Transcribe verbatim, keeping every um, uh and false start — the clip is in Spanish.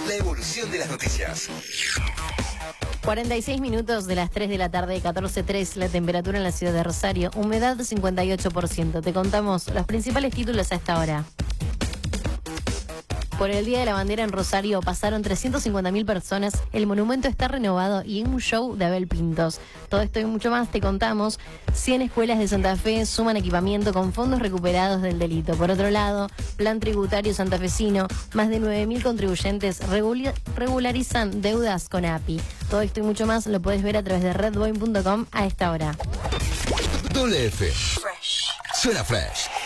La evolución de las noticias. cuarenta y seis minutos de las tres de la tarde, catorce tres, la temperatura en la ciudad de Rosario, humedad cincuenta y ocho por ciento. Te contamos los principales títulos a esta hora. Por el Día de la Bandera en Rosario pasaron trescientas cincuenta mil personas, el monumento está renovado y en un show de Abel Pintos. Todo esto y mucho más te contamos. cien escuelas de Santa Fe suman equipamiento con fondos recuperados del delito. Por otro lado, plan tributario santafesino, más de nueve mil contribuyentes regula- regularizan deudas con A P I. Todo esto y mucho más lo puedes ver a través de redboeing punto com a esta hora. Doble F. Fresh. Suena fresh.